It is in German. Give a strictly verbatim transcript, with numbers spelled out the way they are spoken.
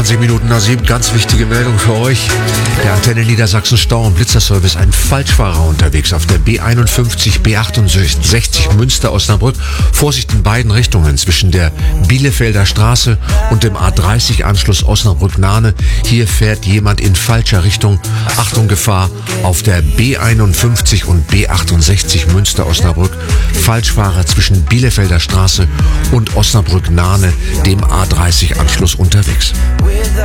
zwanzig Minuten nach sieben, ganz wichtige Meldung für euch. Der Antenne Niedersachsen Stau- und Blitzerservice, ein Falschfahrer unterwegs auf der B einundfünfzig, B achtundsechzig Münster-Osnabrück. Vorsicht in beiden Richtungen zwischen der Bielefelder Straße und dem A dreißig Anschluss Osnabrück-Nahne. Hier fährt jemand in falscher Richtung. Achtung, Gefahr auf der B einundfünfzig und B achtundsechzig Münster-Osnabrück. Falschfahrer zwischen Bielefelder Straße und Osnabrück-Nahne, dem A dreißig Anschluss unterwegs.